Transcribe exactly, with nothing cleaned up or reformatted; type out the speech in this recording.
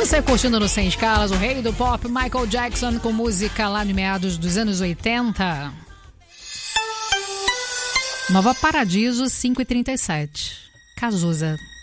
Você curtindo no Sem Escalas, o rei do pop, Michael Jackson, com música lá de meados dos anos oitenta. Nova Paradiso, cinco e trinta e sete. Cazuza.